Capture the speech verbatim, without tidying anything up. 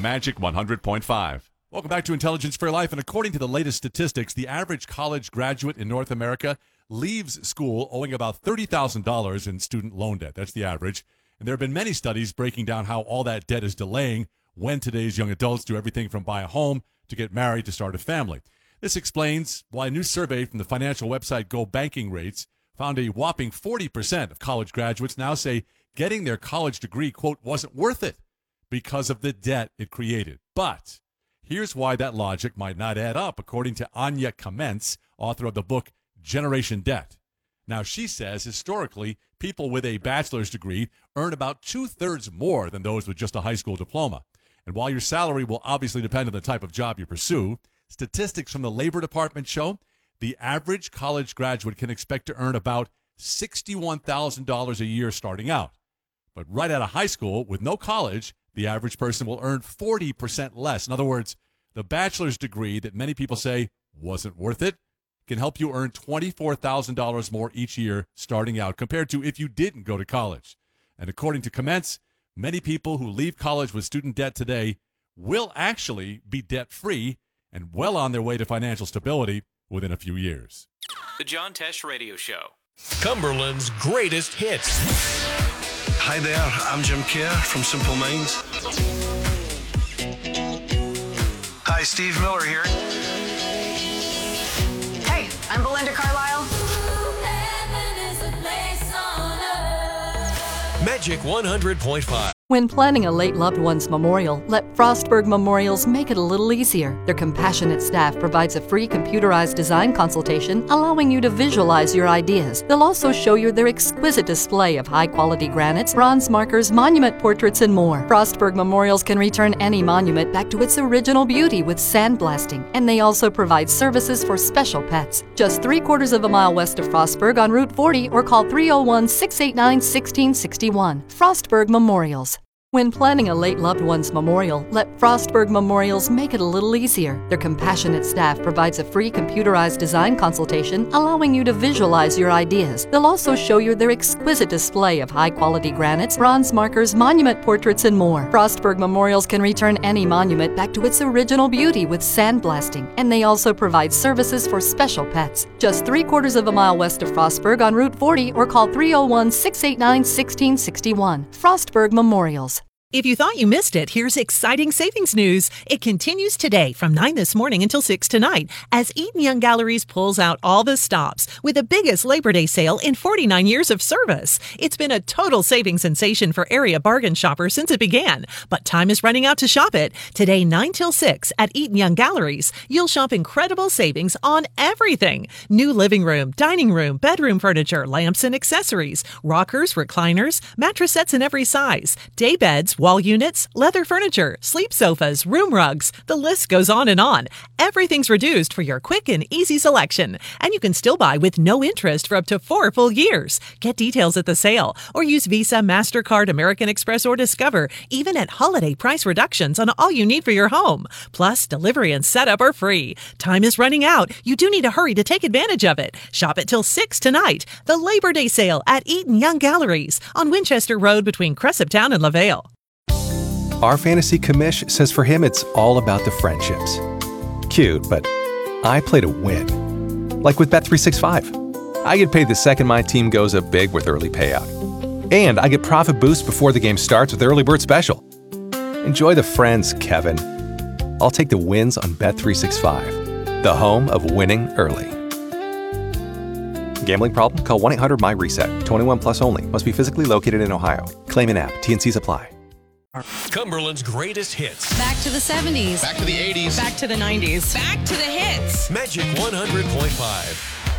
Magic one hundred point five. Welcome back to Intelligence for Your Life. And according to the latest statistics, the average college graduate in North America leaves school owing about thirty thousand dollars in student loan debt. That's the average. And there have been many studies breaking down how all that debt is delaying when today's young adults do everything from buy a home to get married to start a family. This explains why a new survey from the financial website Go Banking Rates found a whopping forty percent of college graduates now say getting their college degree, quote, wasn't worth it because of the debt it created. But here's why that logic might not add up, according to Anya Kamens, author of the book Generation Debt. Now, she says historically, people with a bachelor's degree earn about two-thirds more than those with just a high school diploma. And while your salary will obviously depend on the type of job you pursue, statistics from the Labor Department show the average college graduate can expect to earn about sixty-one thousand dollars a year starting out. But right out of high school, with no college, the average person will earn forty percent less. In other words, the bachelor's degree that many people say wasn't worth it can help you earn twenty-four thousand dollars more each year starting out compared to if you didn't go to college. And according to Commence, many people who leave college with student debt today will actually be debt-free and well on their way to financial stability within a few years. The John Tesh Radio Show. Cumberland's greatest hits. Hi there, I'm Jim Kerr from Simple Minds. Hi, Steve Miller here. Hey, I'm Belinda Carlisle. Magic one hundred point five. When planning a late loved one's memorial, let Frostburg Memorials make it a little easier. Their compassionate staff provides a free computerized design consultation, allowing you to visualize your ideas. They'll also show you their exquisite display of high-quality granites, bronze markers, monument portraits, and more. Frostburg Memorials can return any monument back to its original beauty with sandblasting, and they also provide services for special pets. Just three quarters of a mile west of Frostburg on Route forty, or call three oh one, six eight nine, one six six one. Frostburg Memorials. When planning a late loved one's memorial, let Frostburg Memorials make it a little easier. Their compassionate staff provides a free computerized design consultation, allowing you to visualize your ideas. They'll also show you their exquisite display of high-quality granites, bronze markers, monument portraits, and more. Frostburg Memorials can return any monument back to its original beauty with sandblasting, and they also provide services for special pets. Just three quarters of a mile west of Frostburg on Route forty, or call three oh one, six eight nine, one six six one. Frostburg Memorials. If you thought you missed it, here's exciting savings news. It continues today from nine this morning until six tonight as Eaton Young Galleries pulls out all the stops with the biggest Labor Day sale in forty-nine years of service. It's been a total saving sensation for area bargain shoppers since it began, but time is running out to shop it. Today, nine till six at Eaton Young Galleries, you'll shop incredible savings on everything. New living room, dining room, bedroom furniture, lamps and accessories, rockers, recliners, mattress sets in every size, day beds, wall units, leather furniture, sleep sofas, room rugs. The list goes on and on. Everything's reduced for your quick and easy selection. And you can still buy with no interest for up to four full years. Get details at the sale or use Visa, MasterCard, American Express, or Discover, even at holiday price reductions on all you need for your home. Plus, delivery and setup are free. Time is running out. You do need to hurry to take advantage of it. Shop it till six tonight. The Labor Day sale at Eaton Young Galleries on Winchester Road between Cresaptown and LaVale. Our fantasy commish says for him it's all about the friendships. Cute, but I play to win. Like with Bet three sixty-five. I get paid the second my team goes up big with early payout. And I get profit boost before the game starts with Early Bird Special. Enjoy the friends, Kevin. I'll take the wins on Bet three sixty-five, the home of winning early. Gambling problem? Call one eight hundred M Y reset. twenty-one plus only. Must be physically located in Ohio. Claim in app. T and Cs apply. Cumberland's greatest hits. Back to the seventies. Back to the eighties. Back to the nineties. Back to the hits. Magic one hundred point five.